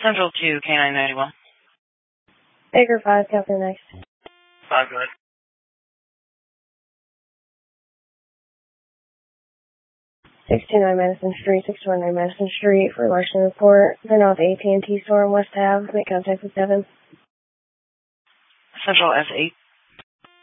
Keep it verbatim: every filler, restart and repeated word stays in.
Central two, K nine ninety-one. Baker five, copy next. five, go ahead. six two nine Madison Street, six two nine Madison Street, for larceny report. Then off A T and T store on West Ave. Make contact with seven. Central S eight.